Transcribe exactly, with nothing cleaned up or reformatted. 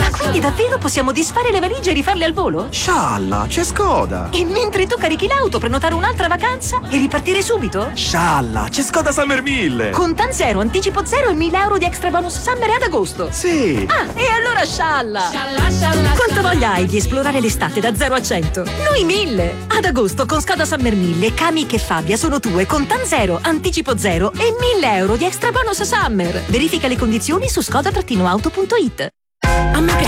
Ma quindi davvero possiamo disfare le valigie e rifarle al volo? Scialla, c'è Skoda! E mentre tu carichi l'auto, prenotare un'altra vacanza e ripartire subito? Scialla, c'è Skoda Summer mille! Con Tan Zero, anticipo zero e mille euro di extra bonus summer ad agosto. Sì! Ah, e allora scialla! Scialla, scialla! Quanta voglia hai di esplorare l'estate da zero a cento? Noi mille! Ad agosto con Skoda Summer mille, Kamiq e Fabia sono tue con Tan Zero, anticipo zero e mille euro di extra bonus summer. Verifica le condizioni su skoda auto punto it. A me piace